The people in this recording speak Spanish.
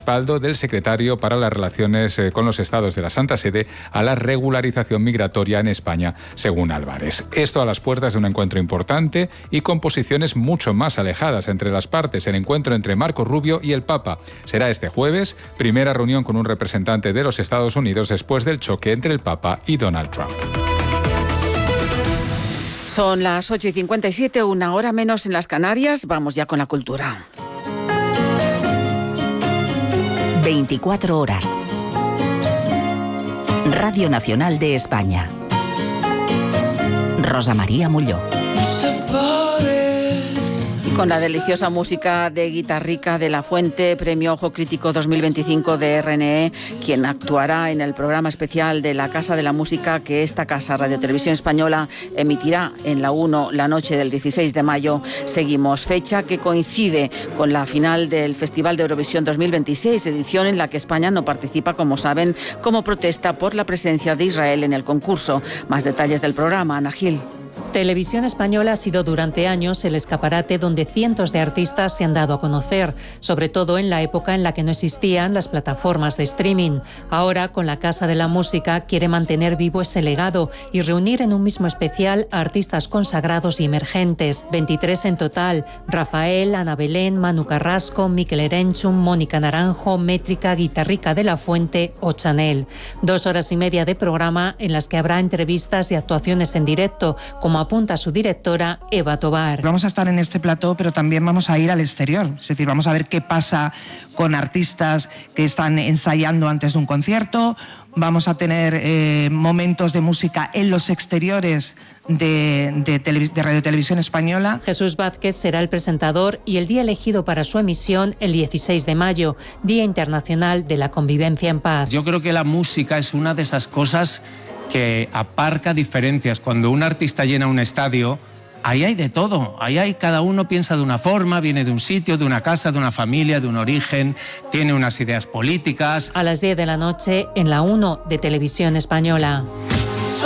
respaldo del secretario para las relaciones con los estados de la Santa Sede a la regularización migratoria en España, según Álvarez. Esto a las puertas de un encuentro importante y con posiciones mucho más alejadas entre las partes. El encuentro entre Marco Rubio y el Papa será este jueves, primera reunión con un representante de los Estados Unidos después del choque entre el Papa y Donald Trump. Son las 8:57, una hora menos en las Canarias. Vamos ya con la cultura. 24 horas. Radio Nacional de España. Rosa María Molló. Con la deliciosa música de Guitarrica de la Fuente, Premio Ojo Crítico 2025 de RNE, quien actuará en el programa especial de la Casa de la Música que esta casa, Radio Televisión Española, emitirá en la 1 la noche del 16 de mayo. Seguimos, fecha que coincide con la final del Festival de Eurovisión 2026, edición en la que España no participa, como saben, como protesta por la presencia de Israel en el concurso. Más detalles del programa, Ana Gil. Televisión Española ha sido durante años el escaparate donde cientos de artistas se han dado a conocer, sobre todo en la época en la que no existían las plataformas de streaming. Ahora, con la Casa de la Música, quiere mantener vivo ese legado y reunir en un mismo especial a artistas consagrados y emergentes, 23 en total: Rafael, Ana Belén, Manu Carrasco, Mikel Erenchun, Mónica Naranjo, Métrica, Guitarrica de la Fuente o Chanel. 2 horas y media de programa en las que habrá entrevistas y actuaciones en directo, como apunta su directora Eva Tobar. Vamos a estar en este plató, pero también vamos a ir al exterior. Es decir, vamos a ver qué pasa con artistas que están ensayando antes de un concierto. Vamos a tener momentos de música en los exteriores de Radio Televisión Española. Jesús Vázquez será el presentador y el día elegido para su emisión el 16 de mayo, Día Internacional de la Convivencia en Paz. Yo creo que la música es una de esas cosas que aparca diferencias. Cuando un artista llena un estadio, ahí hay de todo. Ahí hay, cada uno piensa de una forma, viene de un sitio, de una casa, de una familia, de un origen, tiene unas ideas políticas. A las 10 de la noche en la 1 de Televisión Española.